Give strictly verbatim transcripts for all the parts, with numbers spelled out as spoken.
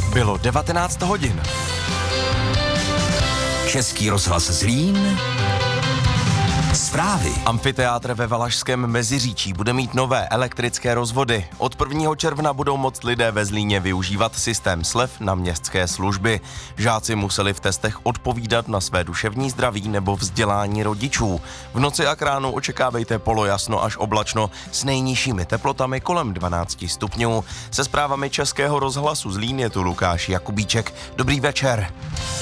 Bylo devatenáct hodin. Český rozhlas Zlín. Zprávy. Amfiteátr ve Valašském Meziříčí bude mít nové elektrické rozvody. Od prvního června budou moct lidé ve Zlíně využívat systém slev na městské služby. Žáci museli v testech odpovídat na své duševní zdraví nebo vzdělání rodičů. V noci a k ránu očekávejte polojasno až oblačno s nejnižšími teplotami kolem dvanáct stupňů. Se zprávami Českého rozhlasu Zlín je tu Lukáš Jakubíček. Dobrý večer.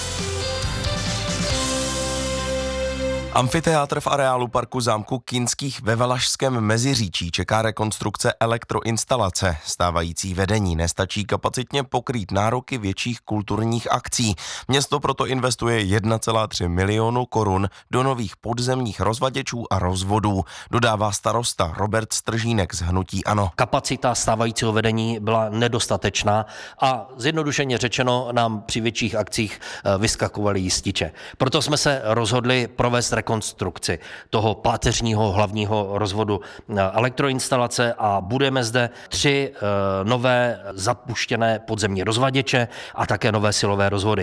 Amfiteátr v areálu parku zámku Kinských ve Valašském Meziříčí čeká rekonstrukce elektroinstalace. Stávající vedení nestačí kapacitně pokrýt nároky větších kulturních akcí. Město proto investuje jedna celá tři milionu korun do nových podzemních rozvaděčů a rozvodů, dodává starosta Robert Stržínek z hnutí ANO. Kapacita stávajícího vedení byla nedostatečná a zjednodušeně řečeno nám při větších akcích vyskakovaly jističe. Proto jsme se rozhodli provést rekonstrukci toho páteřního hlavního rozvodu elektroinstalace a budeme zde tři e, nové zapuštěné podzemní rozvaděče a také nové silové rozvody.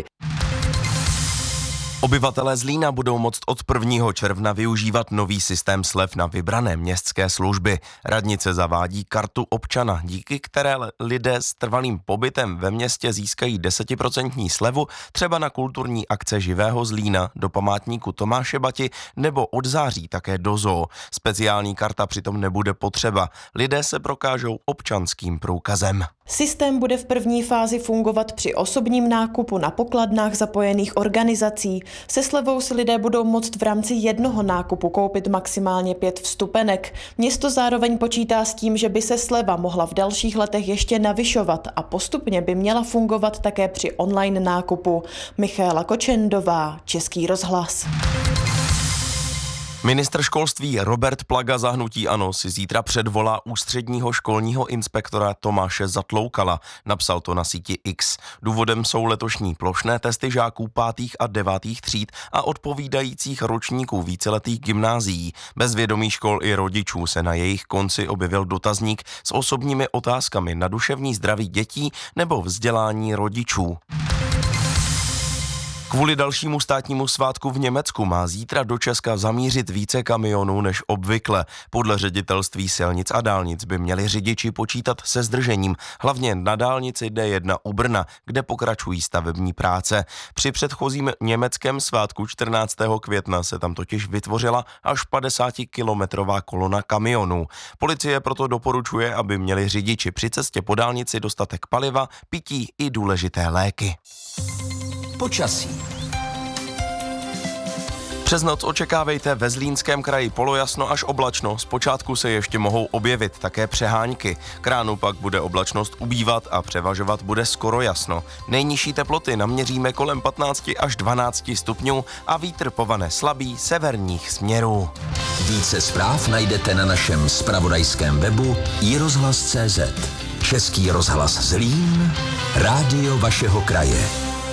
Obyvatelé Zlína budou moct od prvního června využívat nový systém slev na vybrané městské služby. Radnice zavádí kartu občana, díky které lidé s trvalým pobytem ve městě získají desetiprocentní slevu třeba na kulturní akce Živého Zlína, do památníku Tomáše Bati nebo od září také do zoo. Speciální karta přitom nebude potřeba. Lidé se prokážou občanským průkazem. Systém bude v první fázi fungovat při osobním nákupu na pokladnách zapojených organizací. Se slevou si lidé budou moct v rámci jednoho nákupu koupit maximálně pět vstupenek. Město zároveň počítá s tím, že by se sleva mohla v dalších letech ještě navyšovat a postupně by měla fungovat také při online nákupu. Michaela Kočendová, Český rozhlas. Ministr školství Robert Plaga za hnutí ANO si zítra předvolá ústředního školního inspektora Tomáše Zatloukala. Napsal to na síti X. Důvodem jsou letošní plošné testy žáků pátých a devátých tříd a odpovídajících ročníků víceletých gymnázií. Bez vědomí škol i rodičů se na jejich konci objevil dotazník s osobními otázkami na duševní zdraví dětí nebo vzdělání rodičů. Kvůli dalšímu státnímu svátku v Německu má zítra do Česka zamířit více kamionů než obvykle. Podle ředitelství silnic a dálnic by měli řidiči počítat se zdržením, hlavně na dálnici D jedna u Brna, kde pokračují stavební práce. Při předchozím německém svátku čtrnáctého května se tam totiž vytvořila až padesátikilometrová kolona kamionů. Policie proto doporučuje, aby měli řidiči při cestě po dálnici dostatek paliva, pití i důležité léky. Počasí. Přes noc očekávejte ve Zlínském kraji polojasno až oblačno, zpočátku se ještě mohou objevit také přehánky. K ránu pak bude oblačnost ubývat a převažovat bude skoro jasno. Nejnižší teploty naměříme kolem patnáct až dvanáct stupňů a vítr povane slabý severních směrů. Více zpráv najdete na našem zpravodajském webu i rozhlas tečka cé zet. Český rozhlas Zlín, rádio vašeho kraje.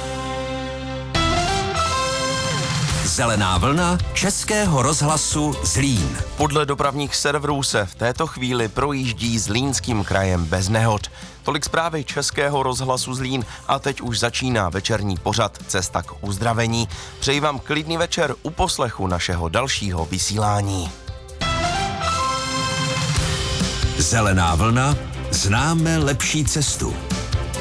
Zelená vlna Českého rozhlasu Zlín. Podle dopravních serverů se v této chvíli projíždí Zlínským krajem bez nehod. Tolik zprávy Českého rozhlasu Zlín a teď už začíná večerní pořad Cesta k uzdravení. Přeji vám klidný večer u poslechu našeho dalšího vysílání. Zelená vlna, známe lepší cestu.